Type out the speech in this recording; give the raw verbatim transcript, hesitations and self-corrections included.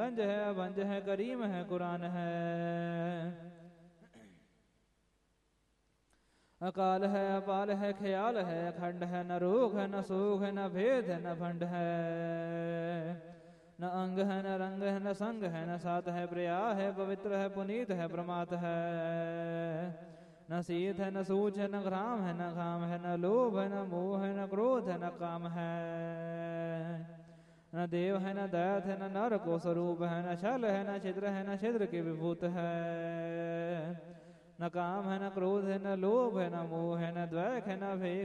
गंज है अभंज है करीम है कुरान है। अकाल है अपाल है ख्याल है अखंड है न रोग है न सूख है न भेद है न भंड है। न अंग है न रंग है न संग है न साथ है प्रिया है पवित्र है पुनीत है प्रमात है। न शीत है न सूच है न घ्राम है न घाम है न लोभ है न मोह है न क्रोध है न काम है। न देव है न दैत है न नर को स्वरूप है न छल है न छिद्र है न छिद्र के विभूत है। न काम है न क्रोध है न लोभ है न मोह है न द्वैक है न भेद